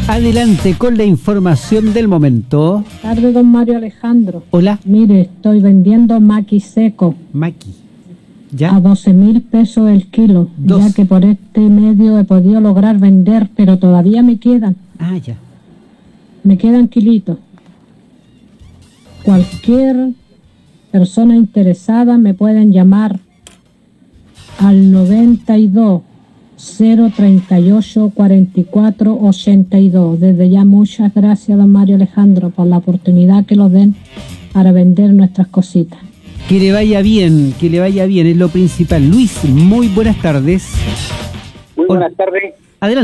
Adelante con la información del momento. Tarde, don Mario Alejandro. Hola. Mire, estoy vendiendo maqui seco. Maqui. ¿Ya? A 12.000 pesos el kilo. Ya que por este medio he podido lograr vender, pero todavía me quedan. Ah, ya. Me quedan kilitos. Cualquier persona interesada me pueden llamar al 92 038 44 82. Desde ya muchas gracias, don Mario Alejandro, por la oportunidad que nos den para vender nuestras cositas. Que le vaya bien, es lo principal. Luis, muy buenas tardes. Muy buenas tardes.